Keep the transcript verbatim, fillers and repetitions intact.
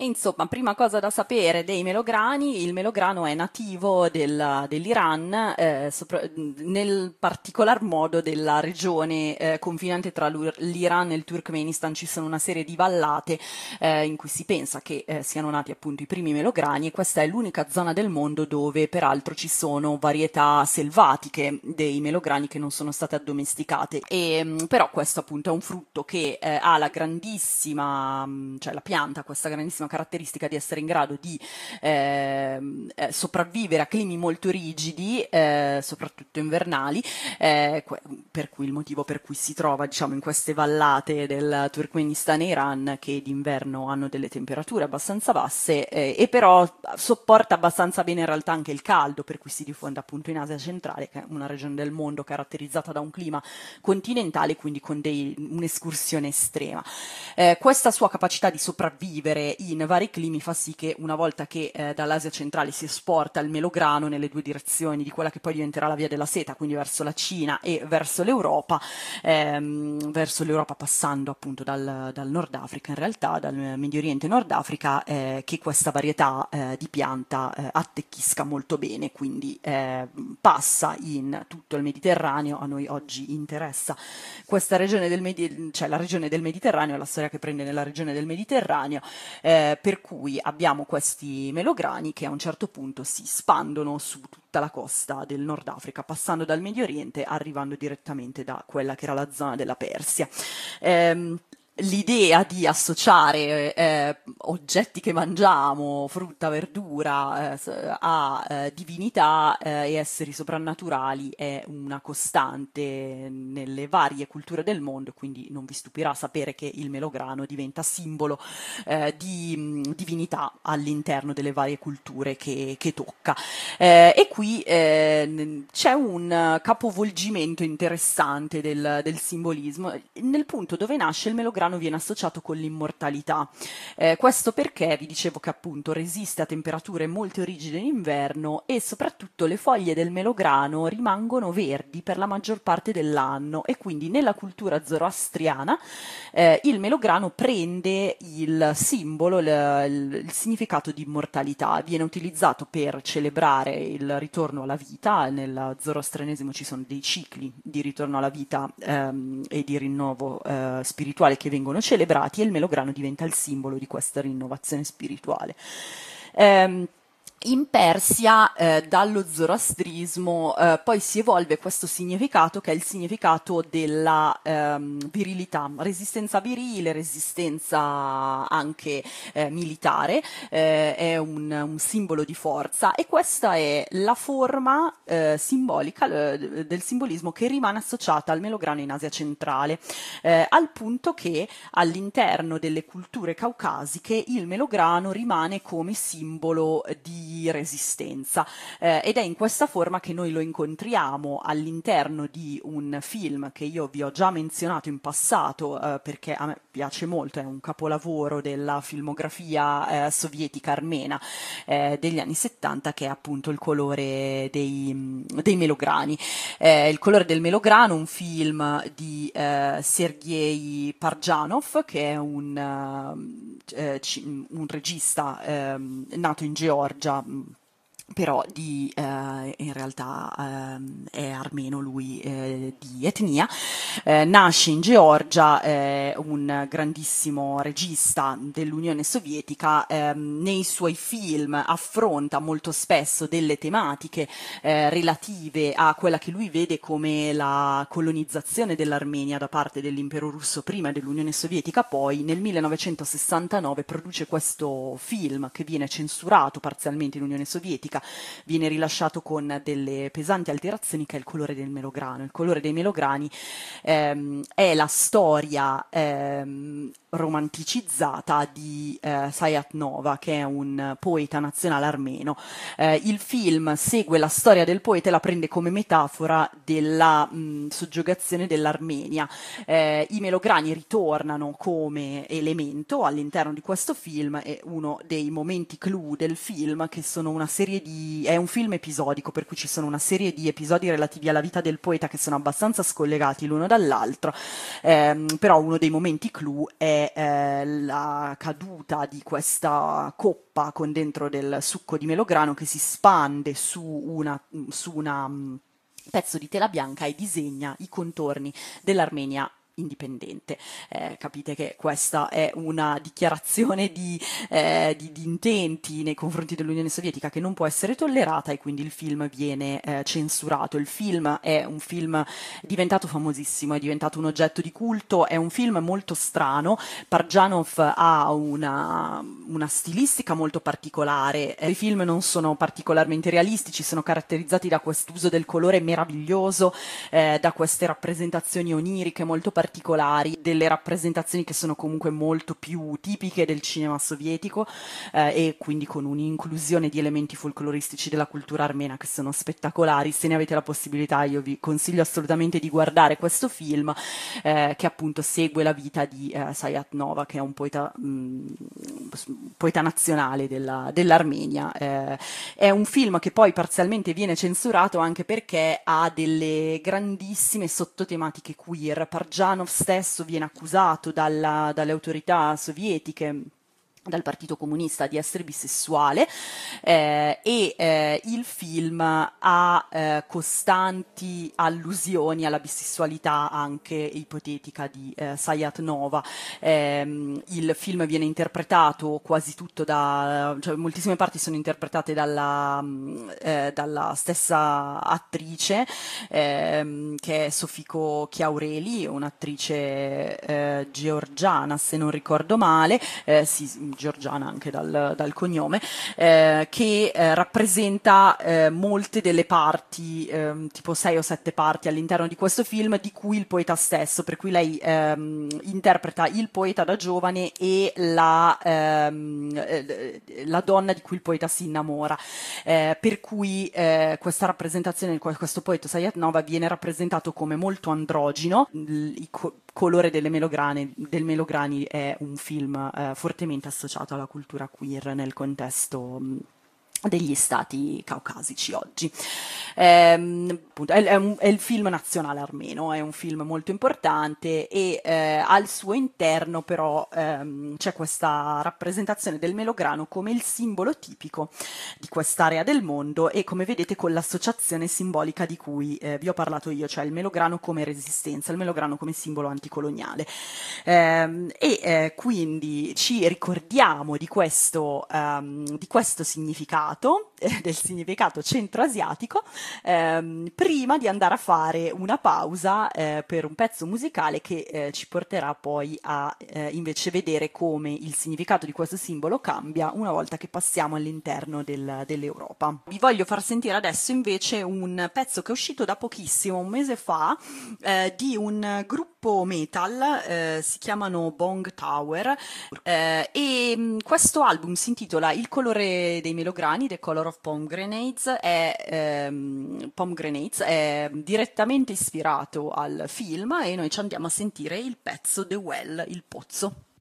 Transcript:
E insomma, prima cosa da sapere dei melograni: il melograno è nativo del- dell'Iran, eh, sopra- nel particolar modo della regione eh, confinante tra l'Ur- l'Iran e il Turkmenistan. Ci sono una serie di vallate eh, in cui si pensa che eh, siano nati appunto i primi melograni, e questa è l'unica zona del mondo dove peraltro ci sono varietà selvatiche dei melograni che non sono state addomesticate. E, mh, però questo appunto è un frutto che eh, ha la grandissima, mh, cioè la pianta ha questa grandissima caratteristica di essere in grado di ehm, eh, sopravvivere a climi molto rigidi, eh, soprattutto invernali, eh, que- per cui il motivo per cui si trova, diciamo, in queste vallate del Turkmenistan e Iran, che d'inverno hanno delle temperature abbastanza basse, eh, e però sopporta abbastanza bene in realtà anche il caldo, per cui si diffonde appunto in Asia centrale, che è una regione del mondo caratterizzata da un clima continentale, quindi con dei- un'escursione estrema. Eh, questa sua capacità di sopravvivere in vari climi fa sì che, una volta che eh, dall'Asia centrale si esporta il melograno nelle due direzioni di quella che poi diventerà la via della seta, quindi verso la Cina e verso l'Europa, ehm, verso l'Europa passando appunto dal, dal Nord Africa, in realtà dal Medio Oriente e Nord Africa, eh, che questa varietà eh, di pianta eh, attecchisca molto bene, quindi eh, passa in tutto il Mediterraneo. A noi oggi interessa questa regione del Medi- cioè la regione del Mediterraneo, la storia che prende nella regione del Mediterraneo, eh, per cui abbiamo questi melograni che a un certo punto si spandono su tutta la costa del Nord Africa, passando dal Medio Oriente, arrivando direttamente da quella che era la zona della Persia. Ehm, L'idea di associare eh, oggetti che mangiamo, frutta, verdura, eh, s- a eh, divinità eh, e esseri soprannaturali è una costante nelle varie culture del mondo, quindi non vi stupirà sapere che il melograno diventa simbolo eh, di mh, divinità all'interno delle varie culture che, che tocca. Eh, e qui eh, n- c'è un capovolgimento interessante del, del simbolismo. Nel punto dove nasce, il melograno viene associato con l'immortalità. Eh, questo perché vi dicevo che appunto resiste a temperature molto rigide in inverno, e soprattutto le foglie del melograno rimangono verdi per la maggior parte dell'anno, e quindi nella cultura zoroastriana eh, il melograno prende il simbolo, il, il- il significato di immortalità. Viene utilizzato per celebrare il ritorno alla vita. Nel zoroastrianesimo ci sono dei cicli di ritorno alla vita ehm, e di rinnovo eh, spirituale che vengono celebrati, e il melograno diventa il simbolo di questa rinnovazione spirituale. Ehm, In Persia, eh, dallo zoroastrismo, eh, poi si evolve questo significato, che è il significato della ehm, virilità, resistenza virile, resistenza anche eh, militare, eh, è un, un simbolo di forza, e questa è la forma eh, simbolica eh, del simbolismo che rimane associata al melograno in Asia centrale, eh, al punto che all'interno delle culture caucasiche il melograno rimane come simbolo di resistenza, eh, ed è in questa forma che noi lo incontriamo all'interno di un film che io vi ho già menzionato in passato, eh, perché a me piace molto, è un capolavoro della filmografia eh, sovietica armena eh, degli anni settanta, che è appunto Il colore dei, dei melograni. Eh, Il colore del melograno, un film di eh, Sergei Parjanov, che è un, eh, ci- un regista ehm, nato in Georgia, mh, però di, eh, in realtà ehm, è armeno lui, eh, di etnia. Eh, nasce in Georgia, è un grandissimo regista dell'Unione Sovietica. Ehm, nei suoi film affronta molto spesso delle tematiche eh, relative a quella che lui vede come la colonizzazione dell'Armenia da parte dell'impero russo prima e dell'Unione Sovietica poi. Nel millenovecentosessantanove produce questo film che viene censurato parzialmente in Unione Sovietica, viene rilasciato con delle pesanti alterazioni, che è Il colore del melograno. Il colore dei melograni ehm, è la storia ehm, romanticizzata di eh, Sayat Nova, che è un poeta nazionale armeno. Eh, il film segue la storia del poeta e la prende come metafora della mh, soggiogazione dell'Armenia. Eh, I melograni ritornano come elemento all'interno di questo film, e uno dei momenti clou del film, che sono una serie di, è un film episodico, per cui ci sono una serie di episodi relativi alla vita del poeta che sono abbastanza scollegati l'uno dall'altro, ehm, però uno dei momenti clou è eh, la caduta di questa coppa con dentro del succo di melograno che si spande su una, su una mm, pezzo di tela bianca e disegna i contorni dell'Armenia indipendente. Eh, capite che questa è una dichiarazione di, eh, di, di intenti nei confronti dell'Unione Sovietica che non può essere tollerata, e quindi il film viene eh, censurato. Il film è un film diventato famosissimo, è diventato un oggetto di culto, è un film molto strano. Parjanov ha una, una stilistica molto particolare, i film non sono particolarmente realistici, sono caratterizzati da quest'uso del colore meraviglioso, eh, da queste rappresentazioni oniriche molto particolari, delle rappresentazioni che sono comunque molto più tipiche del cinema sovietico, eh, e quindi con un'inclusione di elementi folcloristici della cultura armena che sono spettacolari. Se ne avete la possibilità, io vi consiglio assolutamente di guardare questo film, eh, che appunto segue la vita di eh, Sayat-Nova, che è un poeta, mh, poeta nazionale della, dell'Armenia. Eh, è un film che poi parzialmente viene censurato anche perché ha delle grandissime sottotematiche queer. Parjanov stesso viene accusato dalla, dalle autorità sovietiche, dal Partito Comunista, di essere bisessuale, eh, e eh, il film ha eh, costanti allusioni alla bisessualità anche ipotetica di eh, Sayat-Nova. Eh, il film viene interpretato quasi tutto da, cioè moltissime parti sono interpretate dalla, eh, dalla stessa attrice, eh, che è Sofiko Chiaureli, un'attrice eh, georgiana se non ricordo male, eh, sì, georgiana anche dal, dal cognome, eh, che eh, rappresenta eh, molte delle parti, eh, tipo sei o sette parti all'interno di questo film, di cui il poeta stesso, per cui lei ehm, interpreta il poeta da giovane e la, ehm, eh, la donna di cui il poeta si innamora, eh, per cui eh, questa rappresentazione di questo poeta Sayat-Nova viene rappresentato come molto androgino. Il co- colore delle melograne, del Melograni è un film eh, fortemente associato alla cultura queer nel contesto mh, degli stati caucasici oggi. Ehm, appunto, è, è, un, è il film nazionale armeno, è un film molto importante, e eh, al suo interno però ehm, c'è questa rappresentazione del melograno come il simbolo tipico di quest'area del mondo, e come vedete con l'associazione simbolica di cui eh, vi ho parlato io, cioè il melograno come resistenza, il melograno come simbolo anticoloniale. Ehm, e eh, quindi ci ricordiamo di questo, ehm, di questo significato, del significato centroasiatico, ehm, prima di andare a fare una pausa eh, per un pezzo musicale che eh, ci porterà poi a eh, invece vedere come il significato di questo simbolo cambia una volta che passiamo all'interno del, dell'Europa. Vi voglio far sentire adesso invece un pezzo che è uscito da pochissimo, un mese fa, eh, di un gruppo metal, eh, si chiamano Bong Tower, eh, e mh, questo album si intitola Il colore dei melograni, The Color of Pomegranates, è, ehm, Pomegranates, è direttamente ispirato al film, e noi ci andiamo a sentire il pezzo The Well, il pozzo.